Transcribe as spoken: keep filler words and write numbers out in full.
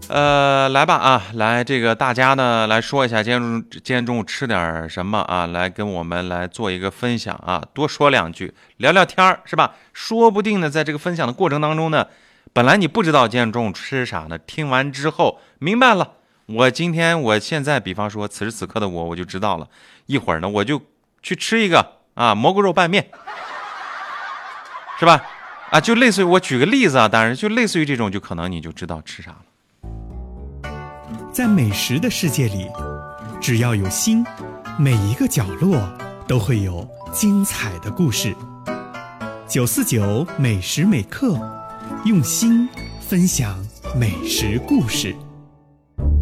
呃，来吧啊，来这个大家呢来说一下今天中今天中午吃点什么啊，来跟我们来做一个分享啊，多说两句，聊聊天儿是吧？说不定呢，在这个分享的过程当中呢，本来你不知道今天中午吃啥呢，听完之后明白了。我今天我现在比方说此时此刻的我我就知道了，一会儿呢我就去吃一个啊蘑菇肉拌面，是吧？啊，就类似于我举个例子啊，当然就类似于这种，就可能你就知道吃啥了。 在美食的世界里，只要有心，每一个角落都会有精彩的故事。九四九美食美课，用心分享美食故事。